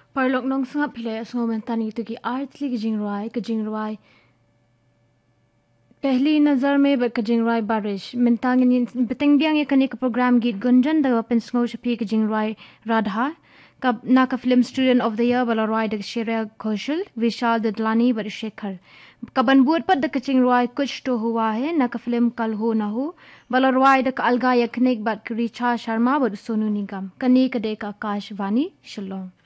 Parlok nong sangap pile mentan itu ki artli kajing ruai पहली नज़र में कजिंगराय बारिश मिंतांग बितिंग बियांग ये कने का प्रोग्राम गीत गुंजन द पिंसंगो शपी कजिंगराय राधा कब ना का film student of the year वाला राय द शेरा घोषल विशाल ददलानी व शेखर कबन बुर पर द कजिंगराय कुछ तो हुआ है ना का फिल्म कल हो ना हो वाला राय द अलगा यखनेक बात रिचा शर्मा व सोनू निगम कने कदे का आकाशवाणी शिलोंग